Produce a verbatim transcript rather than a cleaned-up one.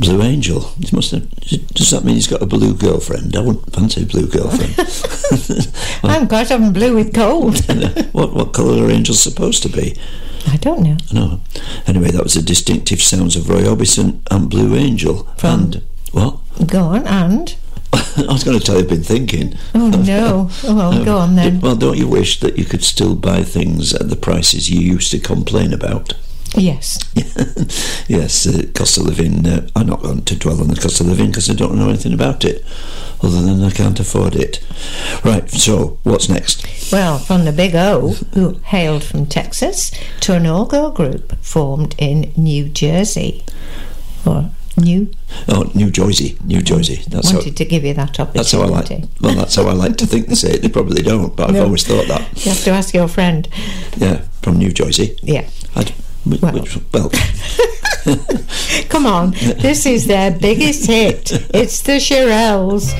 Blue Angel. He must have, does that mean he's got a blue girlfriend? I wouldn't fancy a blue girlfriend. Well, I'm quite often blue with cold. what what colour are angels supposed to be? I don't know. No. Anyway, that was the distinctive sounds of Roy Orbison and Blue Angel. From, and what? Go on, and? I was going to tell you I've been thinking. Oh, no. Oh, well, um, go on then. Well, don't you wish that you could still buy things at the prices you used to complain about? Yes. Yes, the uh, cost of living. Uh, I'm not going to dwell on the cost of living because I don't know anything about it, other than I can't afford it. Right, so what's next? Well, from the Big O, who hailed from Texas, to an all-girl group formed in New Jersey. Or New... Oh, New Jersey, New Jersey. That's wanted how, to give you that opportunity. That's how I like. Well, that's how I like to think they say it. They probably don't, but I've No. always thought that. You have to ask your friend. Yeah, from New Jersey. Yeah. I'd, which, Well. which, well. Come on, this is their biggest hit. It's the Shirelles.